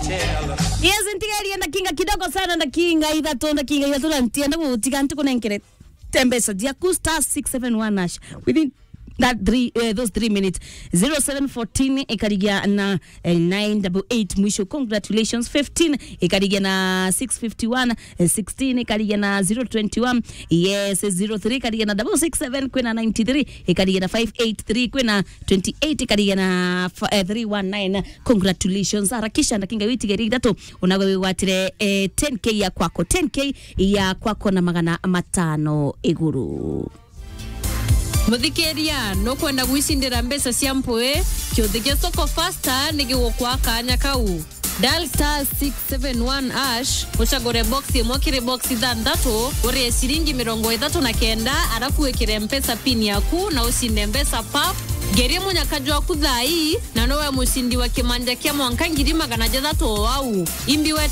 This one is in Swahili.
Yes, ntigari na kinga kidogo sana na kinga ithatu ntienda gutika nti kunenkere tembesa diaku star 671 within that those 3 minutes 0714 ikarigia na 988 mwisho. Congratulations. 15 ikarigia na 651 16 ikarigia na 021 yes 03 ikarigia na 667 kwena 93 ikarigia na 583 kwena 28 ikarigia na 319. Congratulations. Harakisha na kinga witi geri dato unawe watire 10k ya kwako 10k ya kwako na magana matano iguru. Muthikeria no kwenda gwicindira mbesa cia mpwe kiuthige soko faster nigwo kwa kanya kau dial star 671 ucagure box imwe kiri box ithandatu urie ciringi 39 arafu wekire mpesa pin yaku na ucinde mbesa pap geria munyakajwa kuthai na nowe mucindi wa kimanja kia mwanka 600 wau imbi